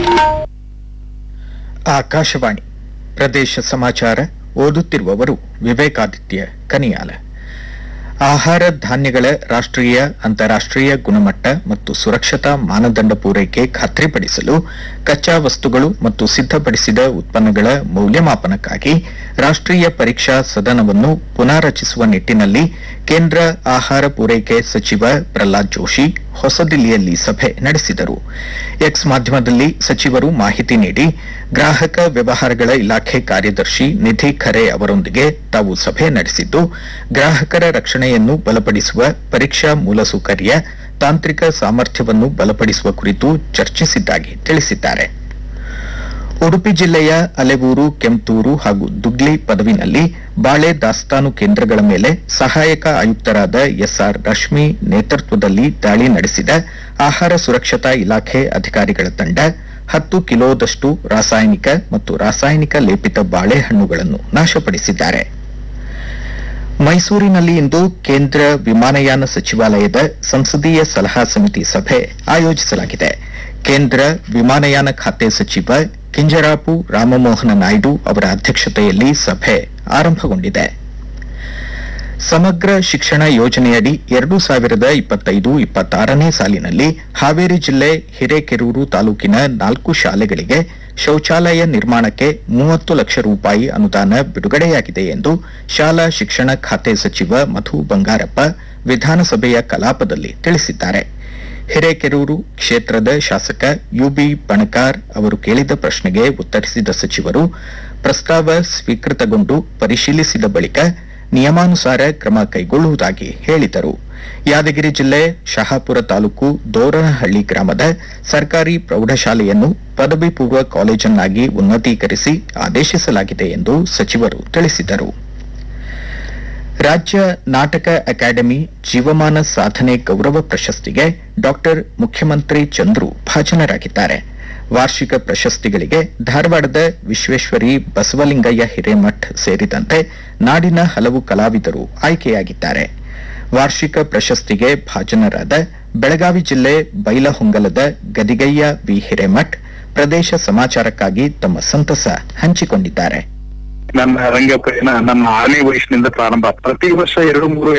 ಆಕಾಶವಾಣಿ ಪ್ರದೇಶ ಸಮಾಚಾರ ಓದುತ್ತಿರುವವರು ವಿವೇಕಾದಿತ್ಯ ಕನಿಯಾಲ. ಆಹಾರ ಧಾನ್ಯಗಳ ರಾಷ್ಟ್ರೀಯ ಅಂತಾರಾಷ್ಟ್ರೀಯ ಗುಣಮಟ್ಟ ಮತ್ತು ಸುರಕ್ಷತಾ ಮಾನದಂಡ ಪೂರೈಕೆ ಖಾತ್ರಿಪಡಿಸಲು ಕಚ್ಚಾ ವಸ್ತುಗಳು ಮತ್ತು ಸಿದ್ಧಪಡಿಸಿದ ಉತ್ಪನ್ನಗಳ ಮೌಲ್ಯಮಾಪನಕ್ಕಾಗಿ ರಾಷ್ಟ್ರೀಯ ಪರೀಕ್ಷಾ ಸದನವನ್ನು ಪುನಾರಚಿಸುವ ನಿಟ್ಟಿನಲ್ಲಿ ಕೇಂದ್ರ ಆಹಾರ ಪೂರೈಕೆ ಸಚಿವ ಪ್ರಹ್ಲಾದ್ ಜೋಶಿ ಹೊಸದಿಲ್ಲಿಯಲ್ಲಿ ಸಭೆ ನಡೆಸಿದರು. ಎಕ್ಸ್ ಮಾಧ್ಯಮದಲ್ಲಿ ಸಚಿವರು ಮಾಹಿತಿ ನೀಡಿ, ಗ್ರಾಹಕ ವ್ಯವಹಾರಗಳ ಇಲಾಖೆ ಕಾರ್ಯದರ್ಶಿ ನಿಧಿ ಖರೆ ಅವರೊಂದಿಗೆ ತಾವು ಸಭೆ ನಡೆಸಿದ್ದು, ಗ್ರಾಹಕರ ರಕ್ಷಣೆಯನ್ನು ಬಲಪಡಿಸುವ, ಪರೀಕ್ಷಾ ಮೂಲಸೌಕರ್ಯ, ತಾಂತ್ರಿಕ ಸಾಮರ್ಥ್ಯವನ್ನು ಬಲಪಡಿಸುವ ಕುರಿತು ಚರ್ಚಿಸಿದ್ದಾಗಿ ತಿಳಿಸಿದ್ದಾರೆ. ಉಡುಪಿ ಜಿಲ್ಲೆಯ ಅಲೆವೂರು, ಕೆಂತೂರು ಹಾಗೂ ದುಗ್ಲಿ ಪದವಿನಲ್ಲಿ ಬಾಳೆ ದಾಸ್ತಾನು ಕೇಂದ್ರಗಳ ಮೇಲೆ ಸಹಾಯಕ ಆಯುಕ್ತರಾದ ಎಸ್ಆರ್ ರಶ್ಮಿ ನೇತೃತ್ವದಲ್ಲಿ ದಾಳಿ ನಡೆಸಿದ ಆಹಾರ ಸುರಕ್ಷತಾ ಇಲಾಖೆ ಅಧಿಕಾರಿಗಳ ತಂಡ 10 ಕಿಲೋದಷ್ಟು ರಾಸಾಯನಿಕ ಮತ್ತು ರಾಸಾಯನಿಕ ಲೇಪಿತ ಬಾಳೆಹಣ್ಣುಗಳನ್ನು ನಾಶಪಡಿಸಿದ್ದಾರೆ. ಮೈಸೂರಿನಲ್ಲಿ ಇಂದು ಕೇಂದ್ರ ವಿಮಾನಯಾನ ಸಚಿವಾಲಯದ ಸಂಸದೀಯ ಸಲಹಾ ಸಮಿತಿ ಸಭೆ ಆಯೋಜಿಸಲಾಗಿದೆ. ಕೇಂದ್ರ ವಿಮಾನಯಾನ ಖಾತೆ ಸಚಿವ ಕಿಂಜರಾಪು ರಾಮಮೋಹನ ನಾಯ್ಡು ಅವರ ಅಧ್ಯಕ್ಷತೆಯಲ್ಲಿ ಸಭೆ ಆರಂಭಗೊಂಡಿದೆ. ಸಮಗ್ರ ಶಿಕ್ಷಣ ಯೋಜನೆಯಡಿ 2025-26ನೇ ಸಾಲಿನಲ್ಲಿ ಹಾವೇರಿ ಜಿಲ್ಲೆ ಹಿರೇಕೆರೂರು ತಾಲೂಕಿನ 4 ಶಾಲೆಗಳಿಗೆ ಶೌಚಾಲಯ ನಿರ್ಮಾಣಕ್ಕೆ 30 ಲಕ್ಷ ರೂಪಾಯಿ ಅನುದಾನ ಬಿಡುಗಡೆಯಾಗಿದೆ ಎಂದು ಶಾಲಾ ಶಿಕ್ಷಣ ಖಾತೆ ಸಚಿವ ಮಧು ಬಂಗಾರಪ್ಪ ವಿಧಾನಸಭೆಯ ಕಲಾಪದಲ್ಲಿ ತಿಳಿಸಿದ್ದಾರೆ. ಹಿರೇಕೆರೂರು ಕ್ಷೇತ್ರದ ಶಾಸಕ ಯುಬಿ ಬಣಕಾರ್ ಅವರು ಕೇಳಿದ ಪ್ರಶ್ನೆಗೆ ಉತ್ತರಿಸಿದ ಸಚಿವರು, ಪ್ರಸ್ತಾವ ಸ್ವೀಕೃತಗೊಂಡು ಪರಿಶೀಲಿಸಿದ ಬಳಿಕ ನಿಯಮಾನುಸಾರ ಕ್ರಮ ಕೈಗೊಳ್ಳುವುದಾಗಿ ಹೇಳಿದರು. ಯಾದಗಿರಿ ಜಿಲ್ಲೆ ಶಹಾಪುರ ತಾಲೂಕು ದೋರನಹಳ್ಳಿ ಗ್ರಾಮದ ಸರ್ಕಾರಿ ಪ್ರೌಢಶಾಲೆಯನ್ನು ಪದವಿ ಪೂರ್ವ ಕಾಲೇಜನ್ನಾಗಿ ಉನ್ನತೀಕರಿಸಿ ಆದೇಶಿಸಲಾಗಿದೆ ಎಂದು ಸಚಿವರು ತಿಳಿಸಿದರು. ರಾಜ್ಯ ನಾಟಕ ಅಕಾಡೆಮಿ ಜೀವಮಾನ ಸಾಧನೆ ಗೌರವ ಪ್ರಶಸ್ತಿಗೆ ಡಾಕ್ಟರ್ ಮುಖ್ಯಮಂತ್ರಿ ಚಂದ್ರು ಭಾಜನರಾಗಿದ್ದಾರೆ. ವಾರ್ಷಿಕ ಪ್ರಶಸ್ತಿಗಳಿಗೆ ಧಾರವಾಡದ ವಿಶ್ವೇಶ್ವರಿ ಬಸವಲಿಂಗಯ್ಯ ಹಿರೇಮಠ್ ಸೇರಿದಂತೆ ನಾಡಿನ ಹಲವು ಕಲಾವಿದರು ಆಯ್ಕೆಯಾಗಿದ್ದಾರೆ. ವಾರ್ಷಿಕ ಪ್ರಶಸ್ತಿಗೆ ಭಾಜನರಾದ ಬೆಳಗಾವಿ ಜಿಲ್ಲೆ ಬೈಲಹೊಂಗಲದ ಗದಿಗಯ್ಯ ವಿ ಹಿರೇಮಠ್ ಪ್ರದೇಶ ಸಮಾಚಾರಕ್ಕಾಗಿ ತಮ್ಮ ಸಂತಸ ಹಂಚಿಕೊಂಡಿದ್ದಾರೆ. ನನ್ನ ರಂಗ ಪ್ರಯಾಣ ನನ್ನ 6ನೇ ವಯಸ್ಸಿನಿಂದ ಪ್ರಾರಂಭ. ಪ್ರತಿ ವರ್ಷ 2-3